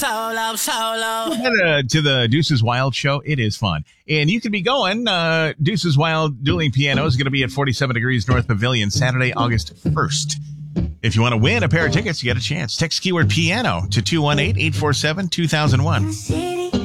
solo, solo. To the Deuces Wild show. It is fun. And you can be going. Deuces Wild Dueling Piano is going to be at 47 Degrees North Pavilion Saturday, August 1st. If you want to win a pair of tickets, you get a chance. Text keyword piano to 218-847-2001.